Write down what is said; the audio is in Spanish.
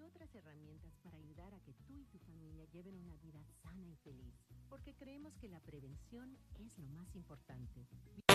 y otras herramientas para ayudar a que tú y tu familia lleven una vida sana y feliz, porque creemos que la prevención es lo más importante.